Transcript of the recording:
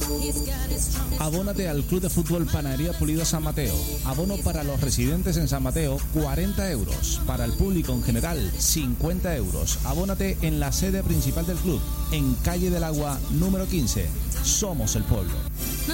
Abónate al Club de Fútbol Panadería Pulido San Mateo. Abono para los residentes en San Mateo, 40 euros. Para el público en general, 50 euros. Abónate en la sede principal del club, en Calle del Agua, número 15. Somos el pueblo.